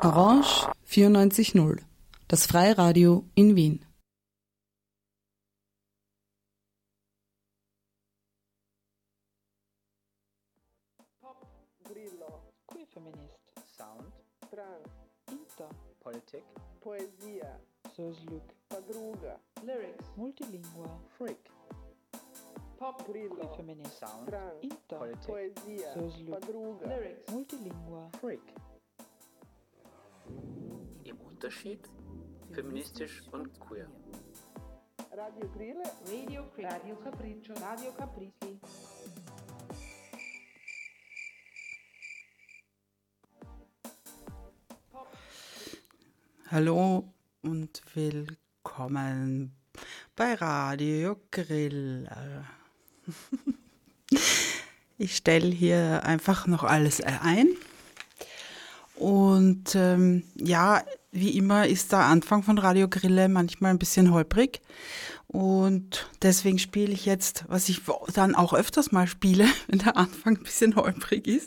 Orange 94.0, das Freiradio in Wien. Pop, Grillo, Queer Feminist, Sound, Trans, Inter, Politik, Poesia, Sözlük, Подруга, Lyrics, Multilingua, Freak, Pop, Queer Grillo, Feminist, Sound, Trans, Inter, Politik, Poesia, Sözlük, Подруга, Lyrics, Multilingua, Freak. Im Unterschied feministisch und queer. Radio Grille, Radio Crick, Radio Capriccio, Radio Capricci. Hallo und willkommen bei Radio Grill. Ich stelle hier einfach noch alles ein. Und ja, wie immer ist der Anfang von Radio Grille manchmal ein bisschen holprig. Und deswegen spiele ich jetzt, was ich dann auch öfters mal spiele, wenn der Anfang ein bisschen holprig ist.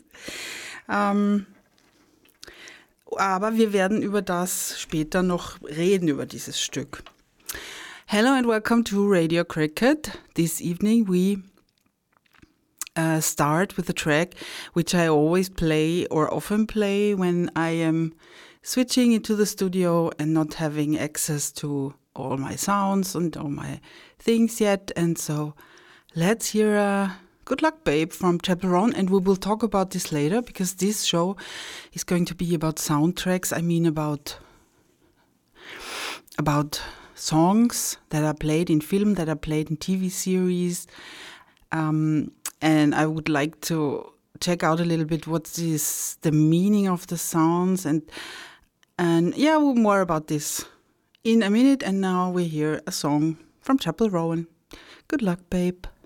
Aber wir werden über das später noch reden, über dieses Stück. Hello and welcome to Radio Cricket. This evening we start with a track which I always play or often play when I am switching into the studio and not having access to all my sounds and all my things yet. And so let's hear Good Luck Babe from Chaperone, and we will talk about this later because this show is going to be about soundtracks. I mean about songs that are played in film, that are played in TV series. And I would like to check out a little bit what is the meaning of the sounds and yeah, more about this in a minute. And now we hear a song from Chapel Rowan. Good luck, babe.